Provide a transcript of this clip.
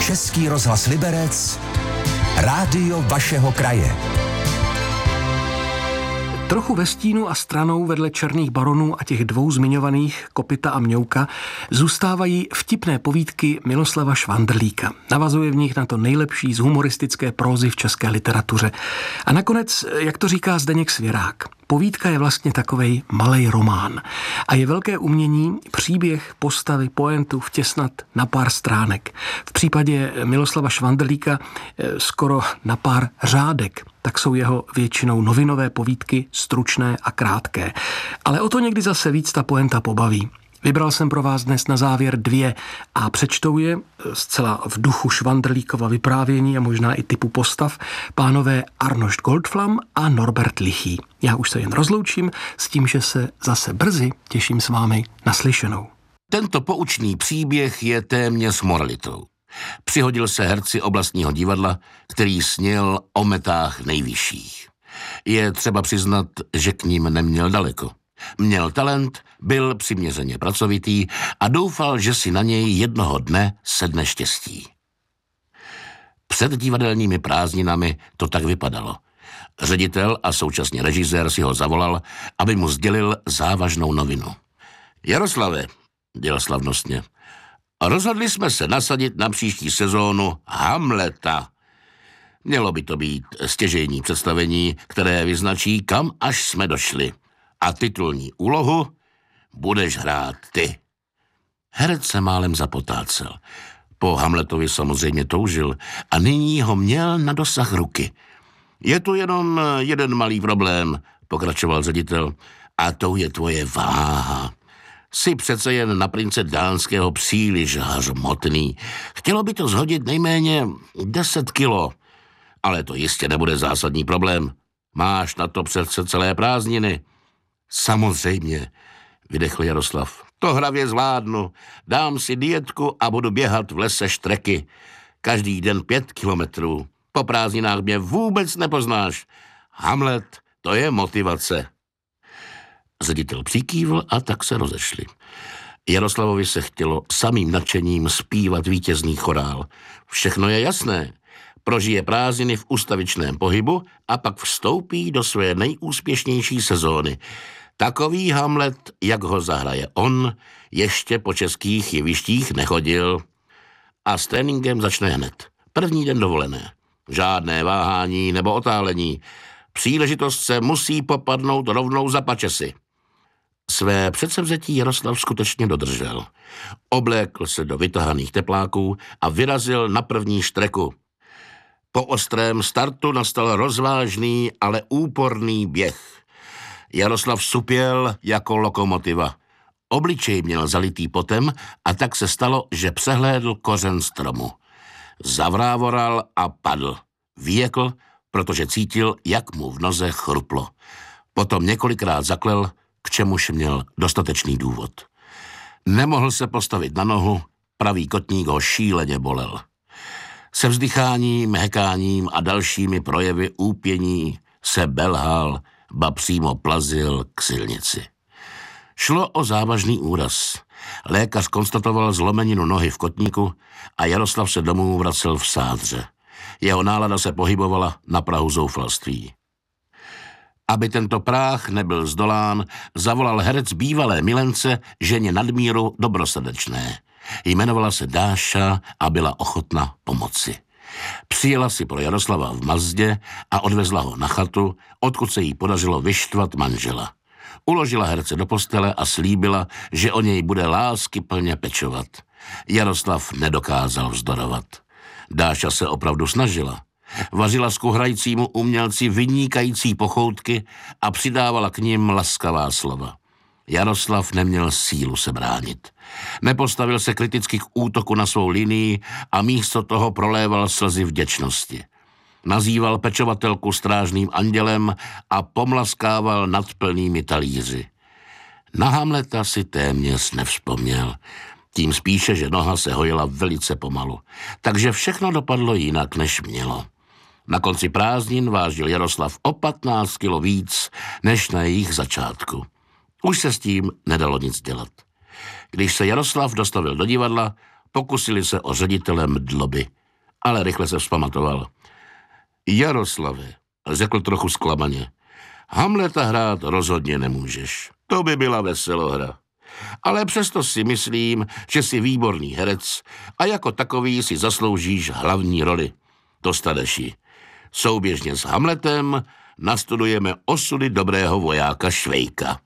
Český rozhlas Liberec, rádio vašeho kraje. Trochu ve stínu a stranou vedle Černých baronů a těch dvou zmiňovaných Kopyta a Mňouka zůstávají vtipné povídky Miloslava Švandrlíka. Navazuje v nich na to nejlepší z humoristické prózy v české literatuře. A nakonec, jak to říká Zdeněk Svěrák, povídka je vlastně takovej malej román. A je velké umění příběh, postavy, pointu vtěsnat na pár stránek. V případě Miloslava Švandrlíka skoro na pár řádek. Tak jsou jeho většinou novinové povídky stručné a krátké. Ale o to někdy zase víc ta poenta pobaví. Vybral jsem pro vás dnes na závěr 2 a přečtou je zcela v duchu Švandrlíkova vyprávění a možná i typu postav pánové Arnošt Goldflam a Norbert Lichý. Já už se jen rozloučím s tím, že se zase brzy těším s vámi naslyšenou. Tento poučný příběh je téměř moralitou. Přihodil se herci oblastního divadla, který snil o metách nejvyšších. Je třeba přiznat, že k ním neměl daleko. Měl talent, byl přiměřeně pracovitý a doufal, že si na něj jednoho dne sedne štěstí. Před divadelními prázdninami to tak vypadalo. Ředitel a současně režisér si ho zavolal, aby mu sdělil závažnou novinu. Jaroslave, dělal slavnostně, rozhodli jsme se nasadit na příští sezónu Hamleta. Mělo by to být stěžejní představení, které vyznačí, kam až jsme došli. A titulní úlohu budeš hrát ty. Herec se málem zapotácel. Po Hamletovi samozřejmě toužil a nyní ho měl na dosah ruky. Je tu jenom jeden malý problém, pokračoval ředitel, a to je tvoje váha. Jsi přece jen na prince Dánského příliš hřmotný. Chtělo by to zhodit nejméně 10 kilo, ale to jistě nebude zásadní problém. Máš na to přece celé prázdniny. Samozřejmě, vydechl Jaroslav. To hravě zvládnu. Dám si dietku a budu běhat v lese štreky. Každý den 5 kilometrů. Po prázdninách mě vůbec nepoznáš. Hamlet, to je motivace. Ředitel přikývl a tak se rozešli. Jaroslavovi se chtělo samým nadšením zpívat vítězný chorál. Všechno je jasné. Prožije prázdniny v ustavičném pohybu a pak vstoupí do své nejúspěšnější sezóny. Takový Hamlet, jak ho zahraje on, ještě po českých jevištích nechodil. A s tréninkem začne hned. První den dovolené. Žádné váhání nebo otálení. Příležitost se musí popadnout rovnou za pačesy. Své předsevzetí Jaroslav skutečně dodržel. Oblékl se do vytahaných tepláků a vyrazil na první štreku. Po ostrém startu nastal rozvážný, ale úporný běh. Jaroslav supěl jako lokomotiva. Obličej měl zalitý potem a tak se stalo, že přehlédl kořen stromu. Zavrávoral a padl. Vyjekl, protože cítil, jak mu v noze chruplo. Potom několikrát zaklel, k čemuž měl dostatečný důvod. Nemohl se postavit na nohu, pravý kotník ho šíleně bolel. Se vzdycháním, hekáním a dalšími projevy úpění se belhal, ba přímo plazil k silnici. Šlo o závažný úraz. Lékař konstatoval zlomeninu nohy v kotníku a Jaroslav se domů vracel v sádře. Jeho nálada se pohybovala na prahu zoufalství. Aby tento práh nebyl zdolán, zavolal herec bývalé milence ženě nadmíru dobrosrdečné. Jmenovala se Dáša a byla ochotna pomoci. Přijela si pro Jaroslava v Mazdě a odvezla ho na chatu, odkud se jí podařilo vyštvat manžela. Uložila herce do postele a slíbila, že o něj bude láskyplně pečovat. Jaroslav nedokázal vzdorovat. Dáša se opravdu snažila. Vařila s kuhrajícímu umělci vynikající pochoutky a přidávala k nim laskavá slova. Jaroslav neměl sílu se bránit. Nepostavil se kriticky k útoku na svou linii a místo toho proléval slzy vděčnosti. Nazýval pečovatelku strážným andělem a pomlaskával nad plnými talíři. Na Hamleta si téměř nevzpomněl. Tím spíše, že noha se hojila velice pomalu. Takže všechno dopadlo jinak, než mělo. Na konci prázdnin vážil Jaroslav o 15 kilo víc, než na jejich začátku. Už se s tím nedalo nic dělat. Když se Jaroslav dostavil do divadla, Pokusili se o ředitele Mdloby, ale rychle se vzpamatoval. Jaroslave, řekl trochu zklamaně, Hamleta hrát rozhodně nemůžeš. To by byla veselohra. Ale přesto si myslím, že jsi výborný herec a jako takový si zasloužíš hlavní roli. Dostaneš ji. Souběžně s Hamletem nastudujeme osudy dobrého vojáka Švejka.